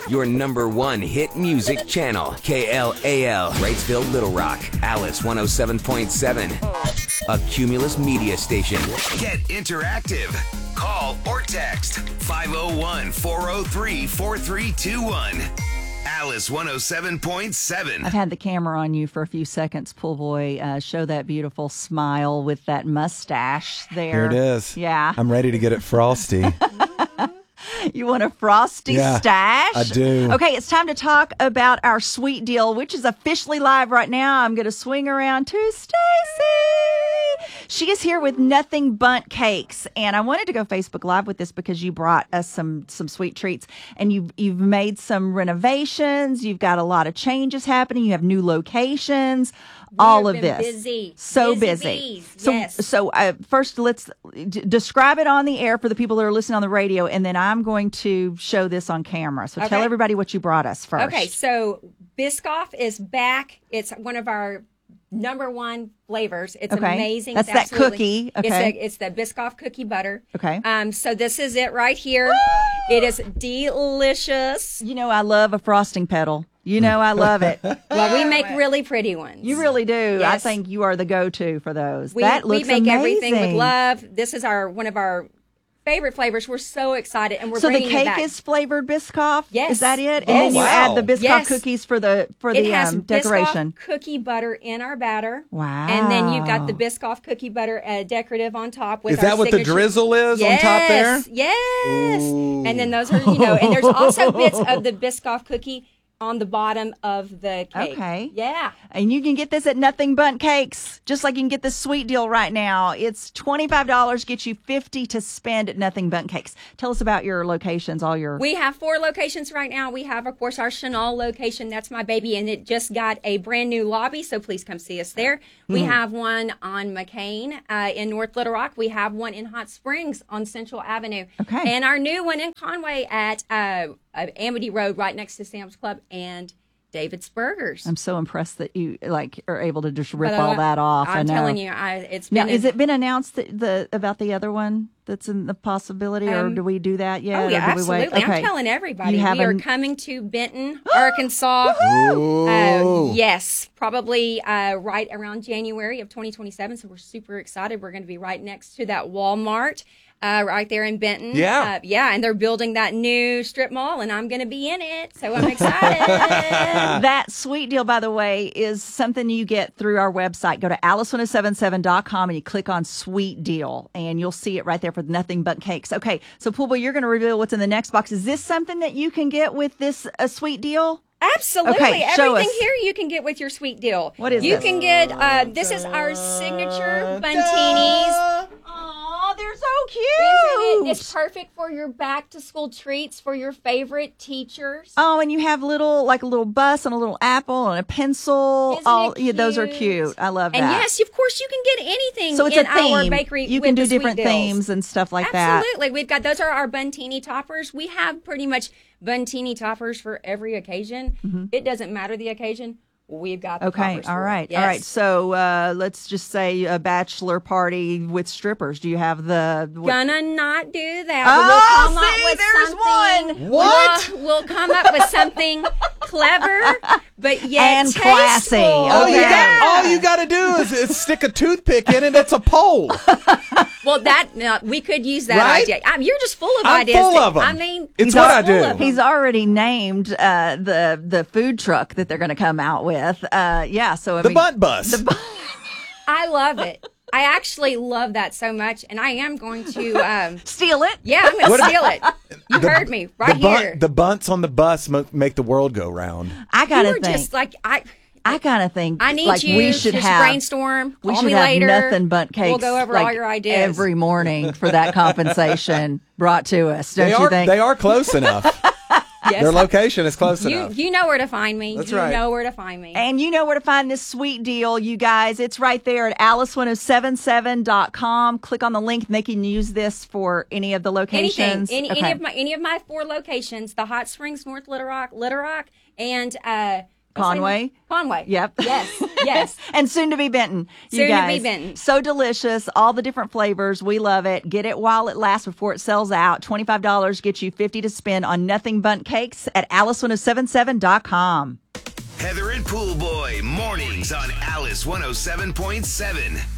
your #1 hit music channel. KLAL, Wrightsville, Little Rock. Alice 107.7. A Cumulus media station. Get interactive. Call or text 501-403-4321. Alice 107.7. I've had the camera on you for a few seconds, Pool Boy. Show that beautiful smile with that mustache there. Here it is. Yeah. I'm ready to get it frosty. You want a frosty stash? I do. Okay, it's time to talk about our sweet deal, which is officially live right now. I'm going to swing around to Stacy. She is here with Nothing Bundt Cakes, and I wanted to go Facebook Live with this because you brought us some sweet treats, and you've made some renovations. You've got a lot of changes happening. You have new locations. All of this. Busy. So busy. So first, let's describe it on the air for the people that are listening on the radio, and then I'm going to show this on camera. So tell everybody what you brought us first. Okay, so Biscoff is back. It's one of our #1 flavors. It's amazing. That's that cookie. Okay. It's the Biscoff cookie butter. Okay. So this is it right here. It is delicious. You know I love a frosting pedal. You know I love it. Well, we make really pretty ones. You really do. Yes. I think you are the go-to for those. We That looks make amazing. everything with love. This is one of our favorite flavors. We're so excited, and we're so the bringing it back. cake is flavored Biscoff. Yes. Is that it? And Oh, then you add the wow. Biscoff cookies for the It has decoration. Biscoff cookie butter in our batter. Wow. And then you've got the Biscoff cookie butter decorative on top. With Is that our what the signature- drizzle is on top there? Yes. Ooh. And then those are, and there's also bits of the Biscoff cookie on the bottom of the cake. Okay. Yeah. And you can get this at Nothing Bundt Cakes, just like you can get this sweet deal right now. It's $25, gets you $50 to spend at Nothing Bundt Cakes. Tell us about your locations, all your... We have 4 locations right now. We have, of course, our Chenal location. That's my baby, and it just got a brand new lobby, so please come see us there. We have one on McCain in North Little Rock. We have one in Hot Springs on Central Avenue. Okay. And our new one in Conway at Amity Road, right next to Sam's Club and David's Burgers. I'm so impressed that you are able to just rip all that off. I'm telling you, it's been. Now, has it been announced about the other one that's in the possibility, or do we do that yet? Oh, yeah, or do absolutely. we wait? Okay. I'm telling everybody. You We are coming to Benton, Arkansas. Yes, probably right around January of 2027. So we're super excited. We're going to be right next to that Walmart. Right there in Benton. Yeah. And they're building that new strip mall, and I'm going to be in it, so I'm excited. That sweet deal, by the way, is something you get through our website. Go to alice1077.com and you click on sweet deal, and you'll see it right there for Nothing Bundt Cakes. Okay, so Pool Boy, you're going to reveal what's in the next box. Is this something that you can get with this sweet deal? Absolutely. Okay, show Everything us. here you can get with your sweet deal. What is You this? can get, this is our signature Buntinis. Oh, they're so Isn't it? cute. It's perfect for your back to school treats for your favorite teachers. Oh, and you have a little bus and a little apple and a pencil. Isn't it those are cute? cute. I love that. And yes, of course, you can get anything so it's in a theme. our bakery. You with can do the sweet different deals. themes and stuff like that. Absolutely. We've got, those are our Buntini toppers. We have pretty much Buntini toppers for every occasion. It doesn't matter the occasion. We've got the Okay, toppers all for it. right, Yes. all right. So let's just say a bachelor party with strippers. Do you have the? Gonna not do that. Oh, But we'll come see, up with there's something. one. What? We'll come up with something clever, but yet And tasteful. classy. All Okay. you got to do is stick a toothpick in it. It's a pole. Well, we could use that Right? idea. You're just full of I'm ideas. full of 'em. I mean, It's you're what I full do. of 'em. He's already named the food truck that they're going to come out with. Yeah, so I The mean, bunt bus. I love it. I actually love that so much, and I am going to. steal it. Yeah, I'm going to steal it. You heard me right here. The bunts on the bus make the world go round. I gotta You're think. just like I kind of think I need like you we should to have brainstorm. We Call should me have later. Nothing Bundt Cakes. We'll go over like, all your ideas every morning for that compensation brought to us. Don't you think? They are close enough. Yes. Their location is close enough. You know where to find me. That's you right. know where to find me. And you know where to find this sweet deal, you guys. It's right there at alice1077.com. Click on the link and they can use this for any of the locations. Anything. Okay. Any of my 4 locations, the Hot Springs, North Little Rock, and Conway. Conway. Yep. Yes. And soon to be Benton. You Soon to guys. be Benton. So delicious. All the different flavors. We love it. Get it while it lasts before it sells out. $25 gets you $50 to spend on Nothing Bundt Cakes at Alice1077.com. Heather and Pool Boy, mornings on Alice 107.7.